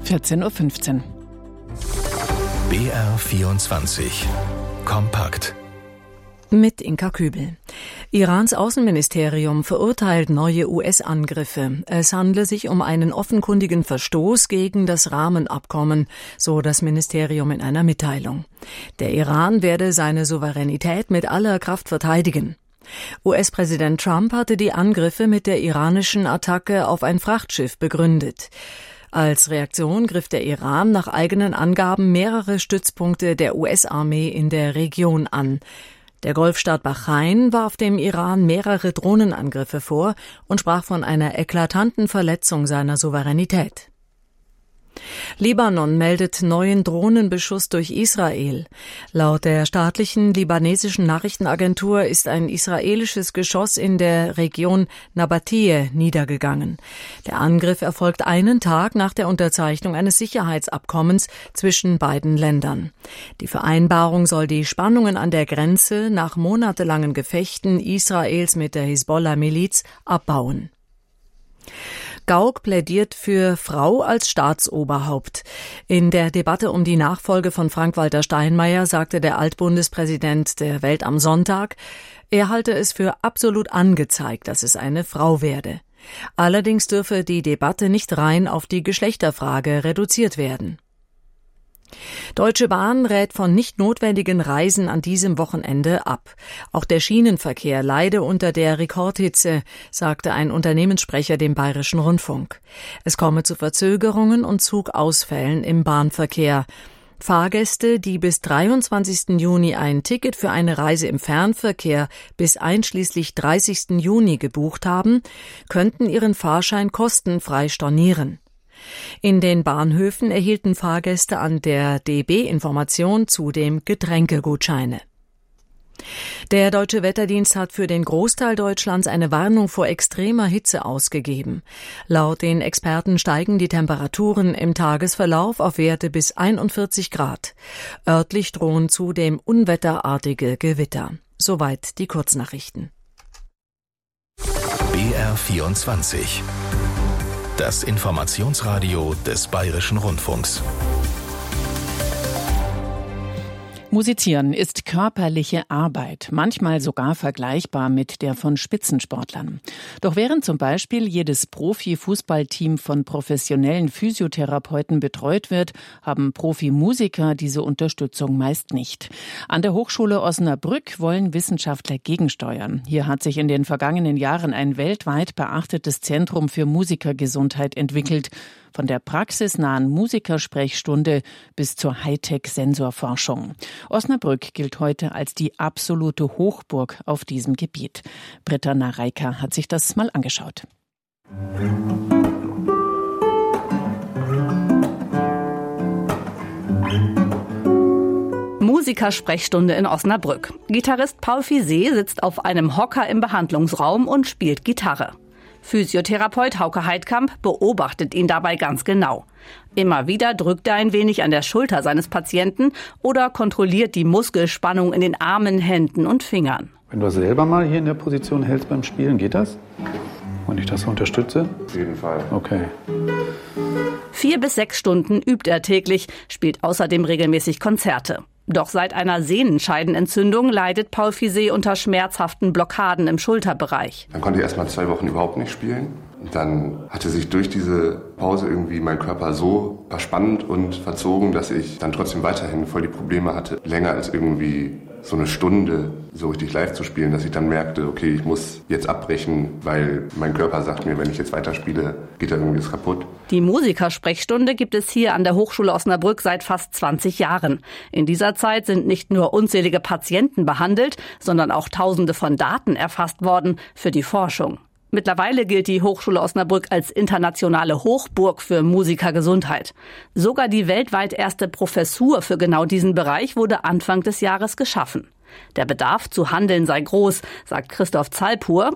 14:15 Uhr. BR24 Kompakt. Mit Inka Kübel. Irans Außenministerium verurteilt neue US-Angriffe. Es handle sich um einen offenkundigen Verstoß gegen das Rahmenabkommen, so das Ministerium in einer Mitteilung. Der Iran werde seine Souveränität mit aller Kraft verteidigen. US-Präsident Trump hatte die Angriffe mit der iranischen Attacke auf ein Frachtschiff begründet. Als Reaktion griff der Iran nach eigenen Angaben mehrere Stützpunkte der US-Armee in der Region an. Der Golfstaat Bahrain warf dem Iran mehrere Drohnenangriffe vor und sprach von einer eklatanten Verletzung seiner Souveränität. Libanon meldet neuen Drohnenbeschuss durch Israel. Laut der staatlichen libanesischen Nachrichtenagentur ist ein israelisches Geschoss in der Region Nabateh niedergegangen. Der Angriff erfolgt einen Tag nach der Unterzeichnung eines Sicherheitsabkommens zwischen beiden Ländern. Die Vereinbarung soll die Spannungen an der Grenze nach monatelangen Gefechten Israels mit der Hisbollah-Miliz abbauen. Gauck plädiert für Frau als Staatsoberhaupt. In der Debatte um die Nachfolge von Frank-Walter Steinmeier sagte der Altbundespräsident der Welt am Sonntag, er halte es für absolut angezeigt, dass es eine Frau werde. Allerdings dürfe die Debatte nicht rein auf die Geschlechterfrage reduziert werden. Deutsche Bahn rät von nicht notwendigen Reisen an diesem Wochenende ab. Auch der Schienenverkehr leide unter der Rekordhitze, sagte ein Unternehmenssprecher dem Bayerischen Rundfunk. Es komme zu Verzögerungen und Zugausfällen im Bahnverkehr. Fahrgäste, die bis 23. Juni ein Ticket für eine Reise im Fernverkehr bis einschließlich 30. Juni gebucht haben, könnten ihren Fahrschein kostenfrei stornieren. In den Bahnhöfen erhielten Fahrgäste an der DB-Information zudem Getränkegutscheine. Der Deutsche Wetterdienst hat für den Großteil Deutschlands eine Warnung vor extremer Hitze ausgegeben. Laut den Experten steigen die Temperaturen im Tagesverlauf auf Werte bis 41 Grad. Örtlich drohen zudem unwetterartige Gewitter. Soweit die Kurznachrichten. BR24 Das Informationsradio des Bayerischen Rundfunks. Musizieren ist körperliche Arbeit, manchmal sogar vergleichbar mit der von Spitzensportlern. Doch während zum Beispiel jedes Profi-Fußballteam von professionellen Physiotherapeuten betreut wird, haben Profimusiker diese Unterstützung meist nicht. An der Hochschule Osnabrück wollen Wissenschaftler gegensteuern. Hier hat sich in den vergangenen Jahren ein weltweit beachtetes Zentrum für Musikergesundheit entwickelt. Von der praxisnahen Musikersprechstunde bis zur Hightech-Sensorforschung. Osnabrück gilt heute als die absolute Hochburg auf diesem Gebiet. Britta Nareika hat sich das mal angeschaut. Musikersprechstunde in Osnabrück. Gitarrist Paul Fisee sitzt auf einem Hocker im Behandlungsraum und spielt Gitarre. Physiotherapeut Hauke Heidkamp beobachtet ihn dabei ganz genau. Immer wieder drückt er ein wenig an der Schulter seines Patienten oder kontrolliert die Muskelspannung in den Armen, Händen und Fingern. Wenn du selber mal hier in der Position hältst beim Spielen, geht das? Und ich das unterstütze? Auf jeden Fall. Okay. 4 bis 6 Stunden übt er täglich, spielt außerdem regelmäßig Konzerte. Doch seit einer Sehnenscheidenentzündung leidet Paul Fisee unter schmerzhaften Blockaden im Schulterbereich. Dann konnte ich erst mal 2 Wochen überhaupt nicht spielen. Und dann hatte sich durch diese Pause irgendwie mein Körper so verspannt und verzogen, dass ich dann trotzdem weiterhin voll die Probleme hatte, länger als irgendwie so eine Stunde so richtig live zu spielen, dass ich dann merkte, okay, ich muss jetzt abbrechen, weil mein Körper sagt mir, wenn ich jetzt weiterspiele, geht da irgendwas kaputt. Die Musikersprechstunde gibt es hier an der Hochschule Osnabrück seit fast 20 Jahren. In dieser Zeit sind nicht nur unzählige Patienten behandelt, sondern auch Tausende von Daten erfasst worden für die Forschung. Mittlerweile gilt die Hochschule Osnabrück als internationale Hochburg für Musikergesundheit. Sogar die weltweit erste Professur für genau diesen Bereich wurde Anfang des Jahres geschaffen. Der Bedarf zu handeln sei groß, sagt Christoph Zalpur.